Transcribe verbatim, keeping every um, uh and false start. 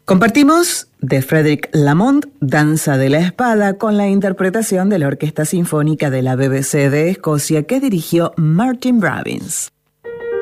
Compartimos de Frédéric Lamont, Danza de la Espada, con la interpretación de la Orquesta Sinfónica de la B B C de Escocia que dirigió Martin Robbins.